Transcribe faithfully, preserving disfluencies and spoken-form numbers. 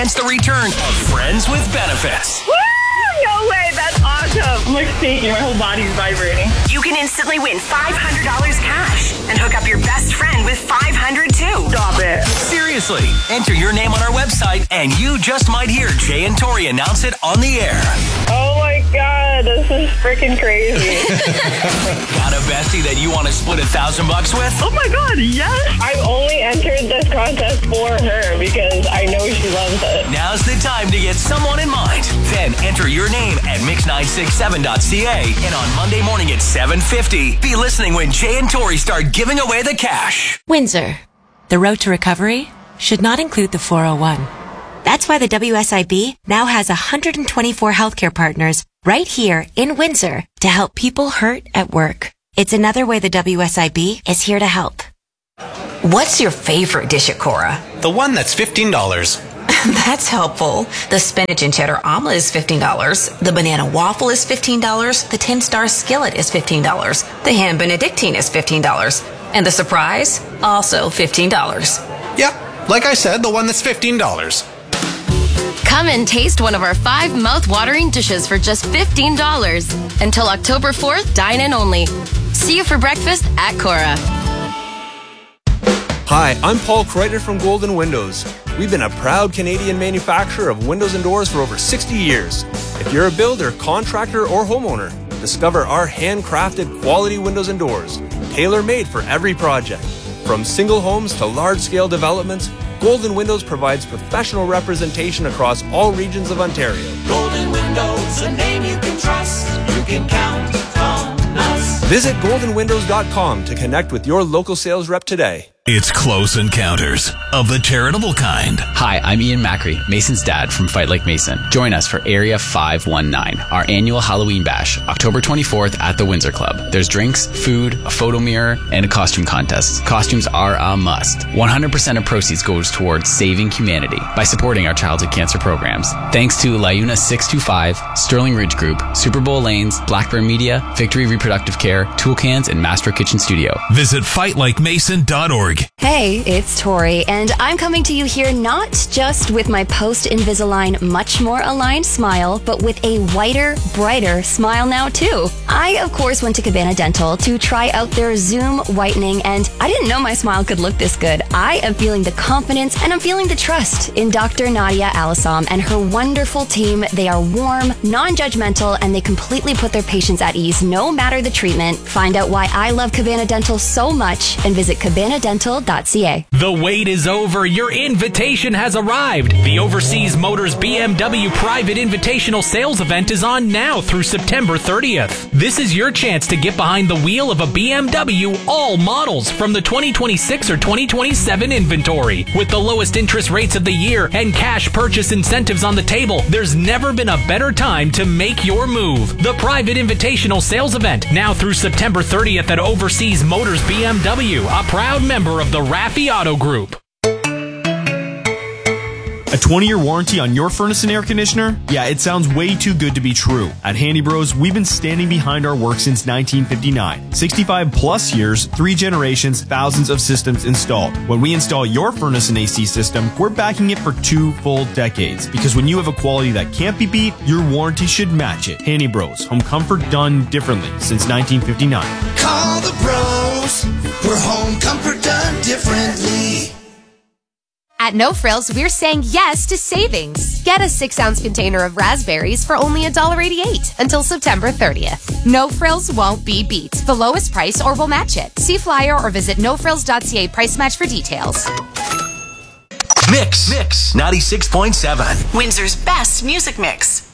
It's the return of Friends with Benefits. Woo! No way, that's awesome. I'm like shaking, my whole body's vibrating. You can instantly win five hundred dollars cash and hook up your best friend with five hundred dollars too. Stop it. Seriously, enter your name on our website and you just might hear Jay and Tori announce it on the air. Oh my God, this is freaking crazy. Got a bestie that you want to split a thousand bucks with? Oh my God, yes. I've only entered this contest for her because I know she loves it. Now's the time to get someone in mind. Then enter your name at mix nine six seven dot c a and on Monday morning at seven fifty, be listening when Jay and Tori start giving away the cash. Windsor. The road to recovery should not include the four oh one. That's why the W S I B now has one hundred twenty-four healthcare partners right here in Windsor to help people hurt at work. It's another way the W S I B is here to help. What's your favorite dish at Cora? The one that's fifteen dollars. That's helpful. The spinach and cheddar omelet is fifteen dollars. The banana waffle is fifteen dollars. The ten-star skillet is fifteen dollars. The ham benedictine is fifteen dollars. And the surprise? Also fifteen dollars. Yeah, like I said, the one that's fifteen dollars. Come and taste one of our five mouth-watering dishes for just fifteen dollars. Until October fourth, dine in only. See you for breakfast at Cora. Hi, I'm Paul Kreuter from Golden Windows. We've been a proud Canadian manufacturer of windows and doors for over sixty years. If you're a builder, contractor, or homeowner, discover our handcrafted quality windows and doors, tailor-made for every project. From single homes to large-scale developments, Golden Windows provides professional representation across all regions of Ontario. Golden Windows, a name you can trust. You can count on us. Visit golden windows dot com to connect with your local sales rep today. It's Close Encounters of the charitable kind. Hi, I'm Ian Macri, Mason's dad from Fight Like Mason. Join us for Area five one nine, our annual Halloween bash, October twenty-fourth at the Windsor Club. There's drinks, food, a photo mirror, and a costume contest. Costumes are a must. one hundred percent of proceeds goes towards saving humanity by supporting our childhood cancer programs. Thanks to LiUNA six two five, Sterling Ridge Group, Super Bowl Lanes, Blackburn Media, Victory Reproductive Care, Tool Cans, and Master Kitchen Studio. Visit fight like mason dot org. Hey, it's Tori, and I'm coming to you here not just with my post-Invisalign much more aligned smile, but with a whiter, brighter smile now too. I, of course, went to Cabana Dental to try out their Zoom whitening, and I didn't know my smile could look this good. I am feeling the confidence and I'm feeling the trust in Doctor Nadia Alisam and her wonderful team. They are warm, non-judgmental, and they completely put their patients at ease no matter the treatment. Find out why I love Cabana Dental so much and visit cabana dental dot c a. The wait is over. Your invitation has arrived. The Overseas Motors B M W Private Invitational Sales Event is on now through September thirtieth. This is your chance to get behind the wheel of a B M W, all models from the twenty twenty-six or twenty twenty-seven inventory. With the lowest interest rates of the year and cash purchase incentives on the table, there's never been a better time to make your move. The Private Invitational Sales Event, now through September thirtieth at Overseas Motors B M W, a proud member of the Raffi Auto Group. A twenty-year warranty on your furnace and air conditioner? Yeah, it sounds way too good to be true. At Handy Bros, we've been standing behind our work since nineteen fifty-nine. sixty-five plus years, three generations, thousands of systems installed. When we install your furnace and A C system, we're backing it for two full decades. Because when you have a quality that can't be beat, your warranty should match it. Handy Bros, home comfort done differently since nineteen fifty-nine. Call the bros, for home comfort done differently. At No Frills, we're saying yes to savings. Get a six-ounce container of raspberries for only one dollar eighty-eight until September thirtieth. No Frills won't be beat. The lowest price or we'll match it. See flyer or visit no frills dot c a price match for details. Mix, Mix, ninety-six point seven. Windsor's best music mix.